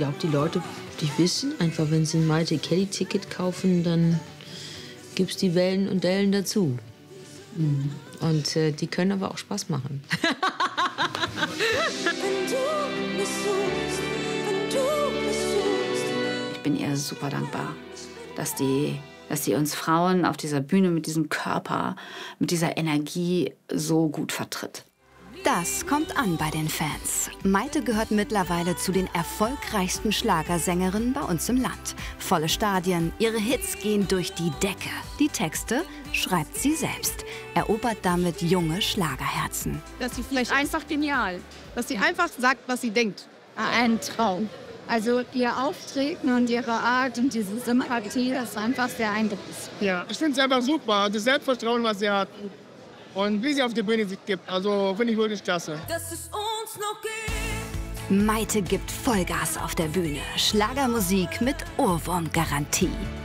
glaube, die Leute, die wissen einfach, wenn sie ein Maite Kelly-Ticket kaufen, dann gibt es die Wellen und Dellen dazu. Und die können aber auch Spaß machen. Ich bin ihr super dankbar, dass die uns Frauen auf dieser Bühne mit diesem Körper, mit dieser Energie so gut vertritt. Das kommt an bei den Fans. Maite gehört mittlerweile zu den erfolgreichsten Schlagersängerinnen bei uns im Land. Volle Stadien, ihre Hits gehen durch die Decke. Die Texte schreibt sie selbst, erobert damit junge Schlagerherzen. Dass sie vielleicht einfach genial, dass sie einfach sagt, was sie denkt. Ein Traum. Also ihr Auftreten und ihre Art und diese Sympathie, das ist einfach sehr eindrücklich. Ja, ich finde es einfach super, das Selbstvertrauen, was sie hat. Und wie sie auf der Bühne sich gibt, also finde ich wirklich klasse. Dass es uns noch gibt. Maite gibt Vollgas auf der Bühne. Schlagermusik mit Ohrwurmgarantie.